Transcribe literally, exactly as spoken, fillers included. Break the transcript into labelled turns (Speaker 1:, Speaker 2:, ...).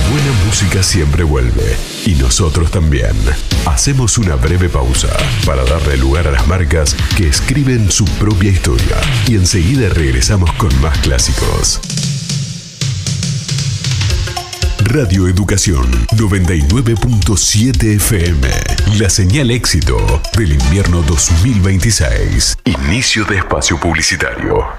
Speaker 1: buena música siempre vuelve, y nosotros también. Hacemos una breve pausa para darle lugar a las marcas que escriben su propia historia, y enseguida regresamos con más clásicos. Radio Educación noventa y nueve punto siete F M. La señal éxito del invierno dos mil veintiséis. Inicio de espacio publicitario.